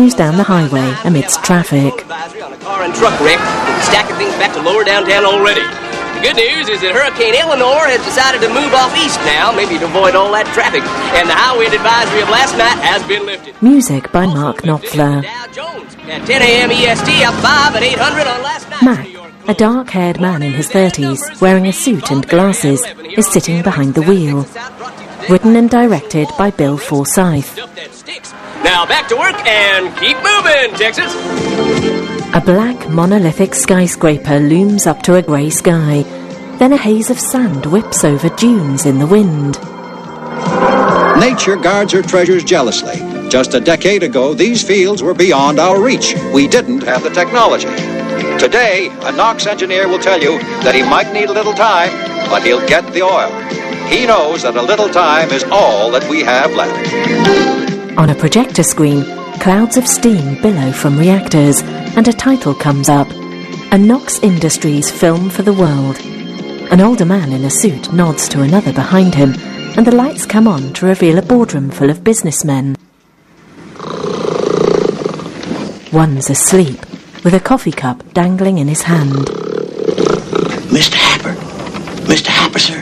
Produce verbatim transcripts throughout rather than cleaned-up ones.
continues down the highway amidst traffic. On a car and truck wreck, we're stacking things back to lower downtown already. The good news is that Hurricane Eleanor has decided to move off east now, maybe to avoid all that traffic, and the high wind advisory of last night has been lifted. Music by Mark Knopfler. Dow Jones at ten a.m. E S T, up five at eight hundred on last night. Mac, a dark-haired man in his thirties, wearing a suit and glasses, is sitting behind the wheel. Written and directed by Bill Forsyth. Now back to work and keep moving, Texas. A black monolithic skyscraper looms up to a grey sky. Then a haze of sand whips over dunes in the wind. Nature guards her treasures jealously. Just a decade ago, these fields were beyond our reach. We didn't have the technology. Today, a Knox engineer will tell you that he might need a little time, but he'll get the oil. He knows that a little time is all that we have left. On a projector screen, clouds of steam billow from reactors, and a title comes up. A Knox Industries film for the world. An older man in a suit nods to another behind him, and the lights come on to reveal a boardroom full of businessmen. One's asleep, with a coffee cup dangling in his hand. Mister Happer. Mister Happer, sir.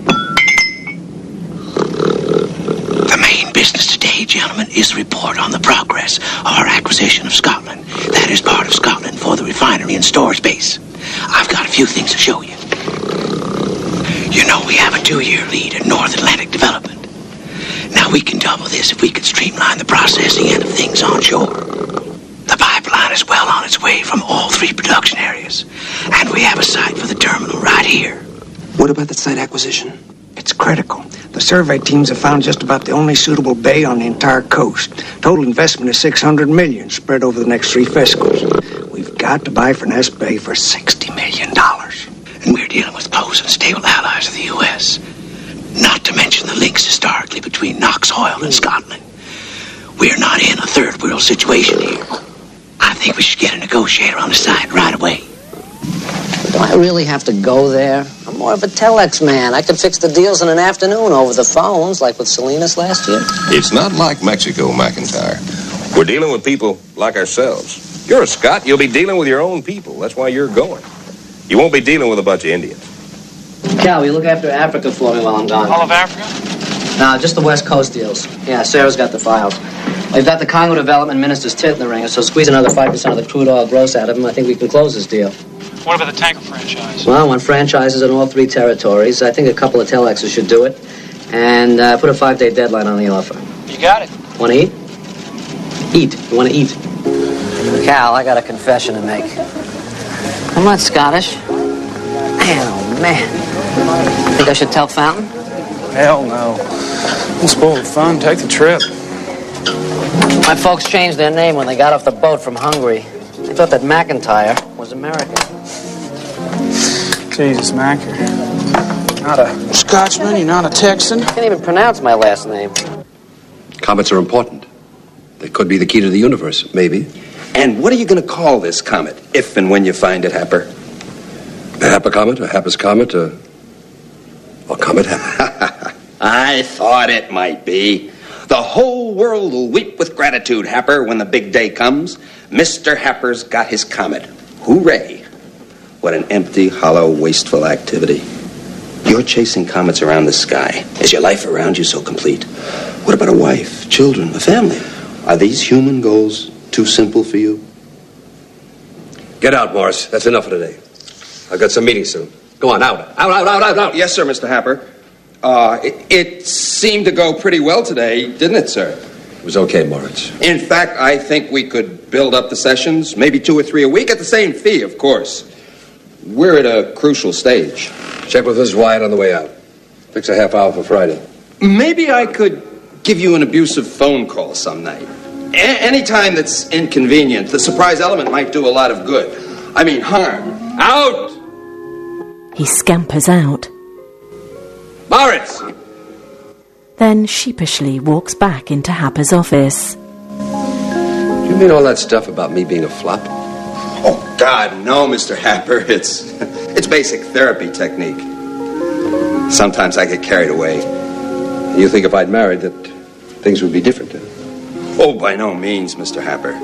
The main business today, gentlemen, is the report on the progress of our acquisition of Scotland. That is part of Scotland for the refinery and storage base. I've got a few things to show you. You know we have a two-year lead in North Atlantic development. Now we can double this if we could streamline the processing end of things onshore. The pipeline is well on its way from all three production areas, and we have a site for the terminal right here. What about the site acquisition? It's critical. The survey teams have found just about the only suitable bay on the entire coast. Total investment is six hundred million dollars spread over the next three fiscals. We've got to buy Furness Bay for sixty million dollars. And we're dealing with close and stable allies of the U S. Not to mention the links historically between Knox Oil and Scotland. We're not in a third world situation here. I think we should get a negotiator on the side right away. Do I really have to go there? I'm more of a telex man. I could fix the deals in an afternoon over the phones, like with Salinas last year. It's not like Mexico, McIntyre. We're dealing with people like ourselves. You're a Scot, you'll be dealing with your own people. That's why you're going. You won't be dealing with a bunch of Indians. Cal, will you look after Africa for me while I'm gone? All of Africa? No, just the West Coast deals. Yeah, Sarah's got the files. We've got the Congo Development Minister's tit in the ringer, so squeeze another five percent of the crude oil gross out of him. I think we can close this deal. What about the tanker franchise? Well, I want franchises in all three territories. I think a couple of telexes should do it. And uh, put a five-day deadline on the offer. You got it. Want to eat? Eat. You want to eat? Cal, I got a confession to make. I'm not Scottish. Man, oh, man. Think I should tell Fountain? Hell no. Don't spoil the fun. Take the trip. My folks changed their name when they got off the boat from Hungary. They thought that McIntyre was American. Jesus, Mac, you're not a Scotsman, you're not a Texan. I can't even pronounce my last name. Comets are important. They could be the key to the universe, maybe. And what are you going to call this comet, if and when you find it, Happer? A Happer comet, a Happer's comet, a... a comet Happer. I thought it might be. The whole world will weep with gratitude, Happer, when the big day comes. Mister Happer's got his comet. Hooray. What an empty, hollow, wasteful activity. You're chasing comets around the sky. Is your life around you so complete? What about a wife, children, a family? Are these human goals too simple for you? Get out, Morris. That's enough for today. I've got some meetings soon. Go on, out. Out, out, out, out, out. Yes, sir, Mister Happer. Uh, it, it seemed to go pretty well today, didn't it, sir? It was okay, Moritz. In fact, I think we could build up the sessions, maybe two or three a week at the same fee, of course. We're at a crucial stage. Check with Miz Wyatt on the way out. Fix a half hour for Friday. Maybe I could give you an abusive phone call some night. A- any time that's inconvenient. The surprise element might do a lot of good. I mean, harm. Out! He scampers out. Moritz! Then sheepishly walks back into Happer's office. Do you mean all that stuff about me being a flop? Oh, God, no, Mister Happer. It's, it's basic therapy technique. Sometimes I get carried away. You think if I'd married that things would be different, huh? Oh, by no means, Mister Happer.